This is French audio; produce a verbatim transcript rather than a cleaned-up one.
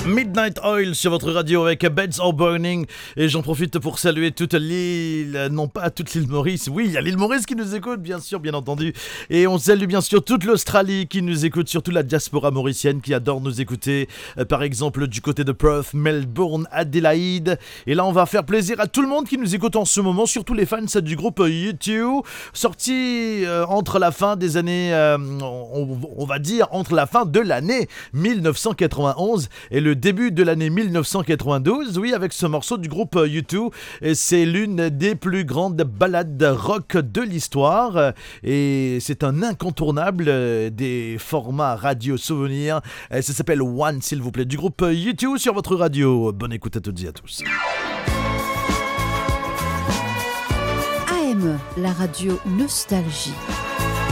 Midnight Oil sur votre radio avec Beds Are Burning, et j'en profite pour saluer toute l'île, non pas toute l'île Maurice, oui il y a l'île Maurice qui nous écoute bien sûr, bien entendu, et on salue bien sûr toute l'Australie qui nous écoute, surtout la diaspora mauricienne qui adore nous écouter, euh, par exemple du côté de Perth, Melbourne, Adélaïde, et là on va faire plaisir à tout le monde qui nous écoute en ce moment, surtout les fans du groupe U deux, sorti euh, entre la fin des années, euh, on, on va dire entre la fin de l'année dix-neuf cent quatre-vingt-onze et le début de l'année dix-neuf cent quatre-vingt-douze, oui, avec ce morceau du groupe U deux, et c'est l'une des plus grandes ballades rock de l'histoire, et c'est un incontournable des formats radio souvenirs, ça s'appelle One, s'il vous plaît, du groupe U deux sur votre radio. Bonne écoute à toutes et à tous. A M, la radio Nostalgie.